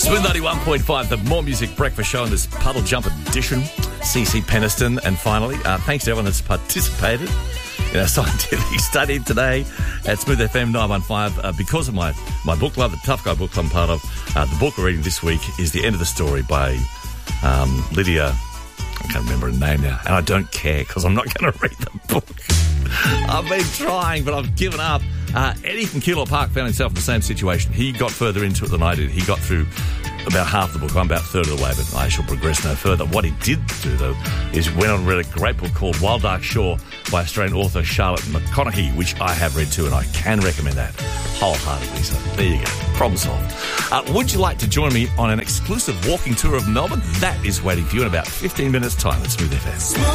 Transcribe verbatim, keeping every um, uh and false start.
Smooth ninety-one point five, the More Music Breakfast Show in this Puddle Jump edition. C C Peniston. And finally, uh, thanks to everyone that's participated in our scientific study today at Smooth F M nine one five. Uh, because of my, my book club, the Tough Guy book club I'm part of, uh, the book we're reading this week is The End of the Story by um, Lydia. I can't remember her name now, and I don't care because I'm not going to read the book. I've been trying, but I've given up. Uh, Eddie from Keilor Park found himself in the same situation. He got further into it than I did. He got through about half the book. I'm about a third of the way, but I shall progress no further. What he did do, though, is went on and read a great book called Wild Dark Shore by Australian author Charlotte McConaughey, which I have read too, and I can recommend that wholeheartedly. So there you go. Problem solved. Uh, would you like to join me on an exclusive walking tour of Melbourne? That is waiting for you in about fifteen minutes' time at Smooth F M.